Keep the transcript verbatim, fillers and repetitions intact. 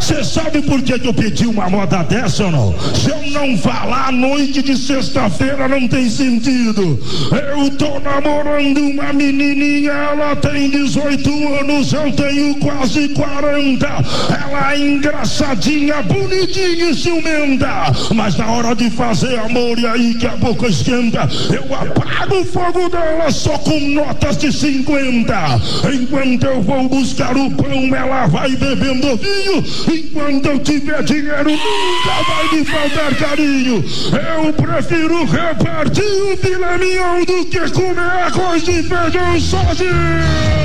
Você sabe por que, que eu pedi uma moda dessa ou não? Se eu não falar, a noite de sexta-feira não tem sentido. Eu tô namorando uma menininha, ela tem dezoito anos, eu tenho quase quarenta. Ela é engraçadinha, bonitinha e ciumenta, mas na hora de fazer amor, e aí que a boca esquenta, eu apago o fogo dela só com notas de cinquenta. Enquanto eu vou buscar o pão, ela vai bebendo vinho. Enquanto eu tiver dinheiro, nunca vai me faltar carinho. Eu prefiro repartir o filé mignon do que comer arroz de feijão sozinho.